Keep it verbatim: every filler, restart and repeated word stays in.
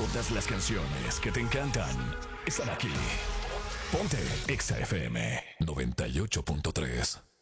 Todas las canciones que te encantan están aquí. Ponte Exa F M noventa y ocho punto tres.